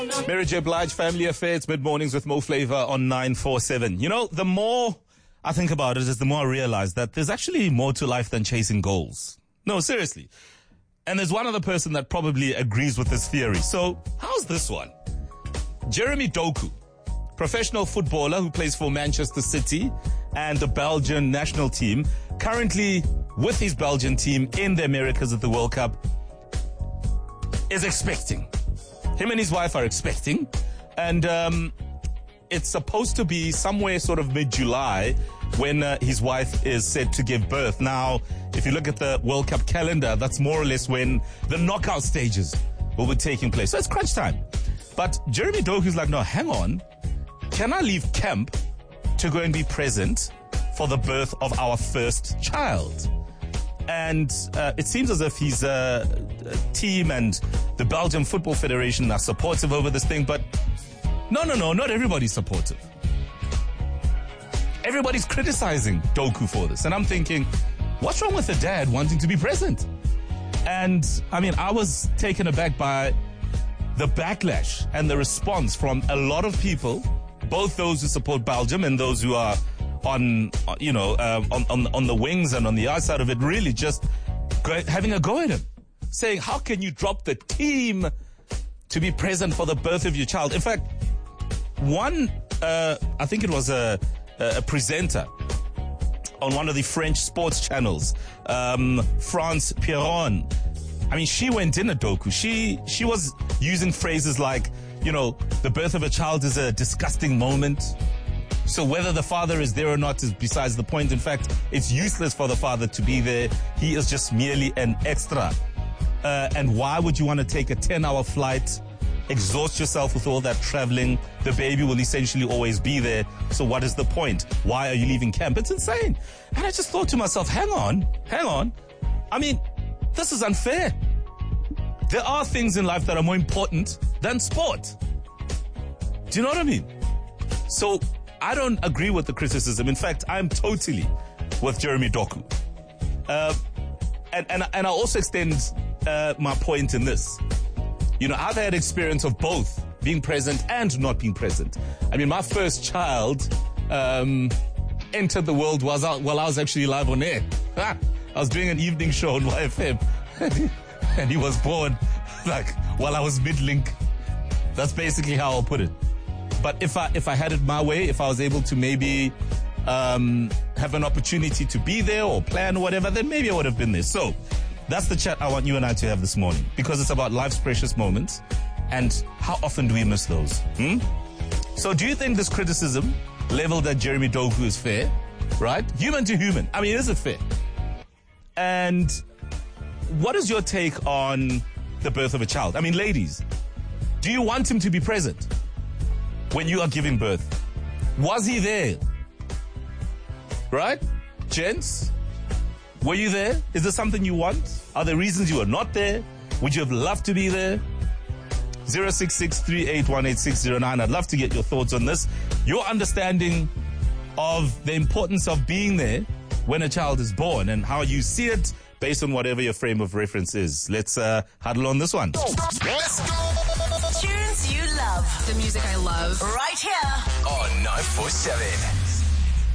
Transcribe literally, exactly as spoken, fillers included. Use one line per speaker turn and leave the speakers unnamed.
Mary J. Blige, Family Affair. It's mid-mornings with Mo Flavor on nine four seven. You know, the more I think about it, is the more I realize that there's actually more to life than chasing goals. No, seriously. And there's one other person that probably agrees with this theory. So, how's this one? Jeremy Doku, professional footballer who plays for Manchester City and the Belgian national team, currently with his Belgian team in the Americas at the World Cup, is expecting. Him and his wife are expecting, and um, it's supposed to be somewhere sort of mid-July when uh, his wife is said to give birth. Now, if you look at the World Cup calendar, that's more or less when the knockout stages will be taking place. So it's crunch time. But Jeremy Doku's like, no, hang on. Can I leave camp to go and be present for the birth of our first child? And uh, it seems as if his uh, team and the Belgian Football Federation are supportive over this thing, but no, no, no, not everybody's supportive. Everybody's criticizing Doku for this. And I'm thinking, what's wrong with the dad wanting to be present? And, I mean, I was taken aback by the backlash and the response from a lot of people, both those who support Belgium and those who are on, you know, uh, on, on on the wings and on the outside of it, really just go, having a go at him, saying, how can you drop the team to be present for the birth of your child? In fact, one, uh, I think it was a, a presenter on one of the French sports channels, um, France Piron. I mean, she went in at Doku. She, she was using phrases like, you know, the birth of a child is a disgusting moment. So whether the father is there or not is besides the point. In fact, it's useless for the father to be there. He is just merely an extra. Uh, and why would you want to take a ten-hour flight, exhaust yourself with all that traveling? The baby will essentially always be there. So what is the point? Why are you leaving camp? It's insane. And I just thought to myself, hang on, hang on. I mean, this is unfair. There are things in life that are more important than sport. Do you know what I mean? So I don't agree with the criticism. In fact, I'm totally with Jeremy Doku. Uh, and, and, and I'll also extend uh, my point in this. You know, I've had experience of both being present and not being present. I mean, my first child um, entered the world was out, while I was actually live on air. I was doing an evening show on Y F M. And he was born, like, while I was mid-link. That's basically how I'll put it. But if I if I had it my way, if I was able to maybe um, have an opportunity to be there or plan or whatever, then maybe I would have been there. So that's the chat I want you and I to have this morning, because it's about life's precious moments and how often do we miss those? Hmm? So do you think this criticism leveled at Jeremy Doku is fair? Right? Human to human. I mean, is it fair? And what is your take on the birth of a child? I mean, ladies, do you want him to be present when you are giving birth? Was he there? Right? Gents, were you there? Is there something you want? Are there reasons you were not there? Would you have loved to be there? zero six six three eight one eight six zero nine. I'd love to get your thoughts on this. Your understanding of the importance of being there when a child is born and how you see it based on whatever your frame of reference is. Let's uh, huddle on this one.
Let's go!
Tunes you love.
The music I love.
Right here
On nine four seven.